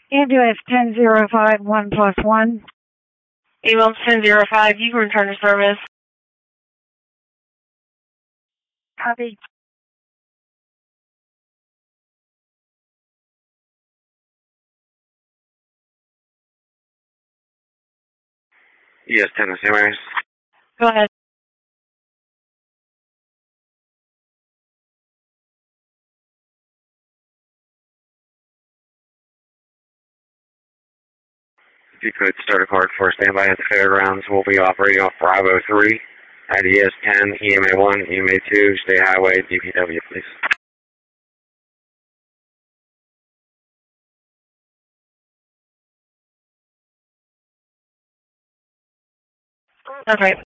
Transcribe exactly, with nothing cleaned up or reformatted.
Ambulance ten zero five, one plus one. Ambulance ten zero five, you can return to service. Copy. Yes, Tennessee Maris. Go ahead. If you could start a card for standby at the fairgrounds, we'll be operating off Bravo three at E S ten, E M A one, E M A two, State Highway, D P W, please. That's right.